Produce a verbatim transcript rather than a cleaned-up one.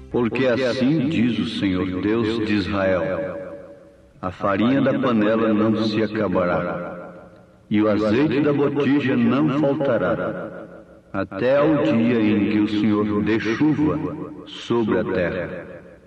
Porque assim diz o Senhor Deus de Israel: a farinha da panela não se acabará, e o azeite da botija não faltará, até ao dia em que o Senhor dê chuva sobre a terra.